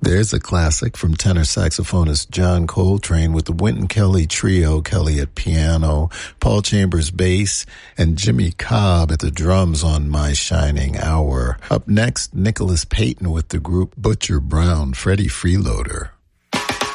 There's a classic from tenor saxophonist John Coltrane with the Wynton Kelly Trio, Kelly at piano, Paul Chambers bass, and Jimmy Cobb at the drums on My Shining Hour. Up next, Nicholas Payton with the group Butcher Brown, Freddie Freeloader.